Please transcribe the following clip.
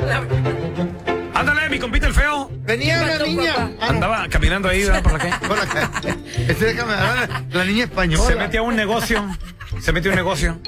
Ándale, mi compita el feo. Venía una niña. Andaba caminando ahí, ¿verdad? Por la calle. Por la calle. La niña española. Se metió a un negocio.